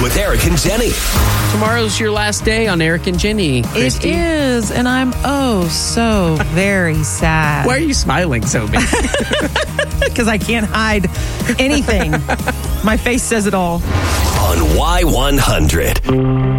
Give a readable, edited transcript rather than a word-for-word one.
with Eric and Jenny. Tomorrow's your last day on Eric and Jenny, Christy. It is, and I'm so very sad. Why are you smiling so big? Because I can't hide anything. My face says it all. On Y100.